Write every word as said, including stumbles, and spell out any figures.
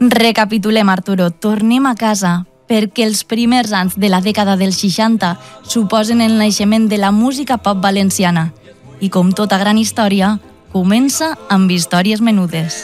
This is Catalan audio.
Recapitulem, Arturo, tornem a casa, perquè els primers anys de la dècada dels seixanta suposen el naixement de la música pop valenciana. I com tota gran història, comença amb històries menudes.